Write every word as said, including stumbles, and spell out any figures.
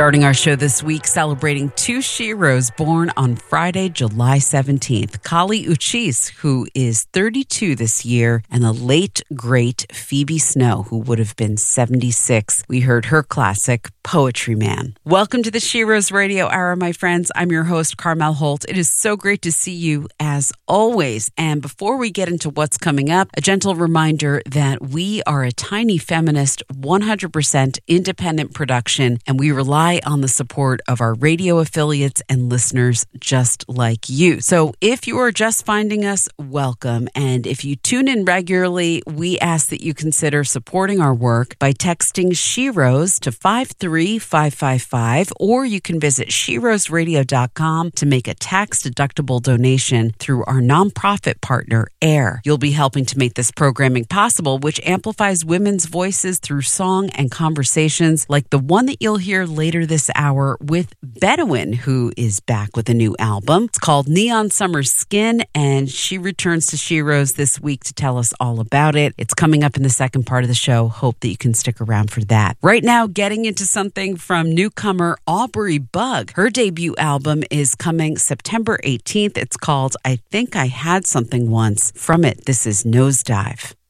Starting our show this week, celebrating two sheroes born on Friday, July seventeenth. Kali Uchis, who is thirty-two this year, and the late, great Phoebe Snow, who would have been seventy-six. We heard her classic, Poetry Man. Welcome to the Sheroes Radio Hour, my friends. I'm your host, Carmel Holt. It is so great to see you, as always. And before we get into what's coming up, a gentle reminder that we are a tiny feminist, one hundred percent independent production, and we rely on the support of our radio affiliates and listeners just like you. So if you are just finding us, welcome. And if you tune in regularly, we ask that you consider supporting our work by texting Sheroes to five three five five five, or you can visit sheroes radio dot com to make a tax-deductible donation through our nonprofit partner, AIR. You'll be helping to make this programming possible, which amplifies women's voices through song and conversations like the one that you'll hear later this hour with Bedouin, who is back with a new album. It's called Neon Summer Skin, and she returns to Sheroes this week to tell us all about it. It's coming up in the second part of the show. Hope that you can stick around for that. Right now, getting into something from newcomer Aubrey Bug. Her debut album is coming September eighteenth. It's called I Think I Had Something Once. From it, this is Nosedive.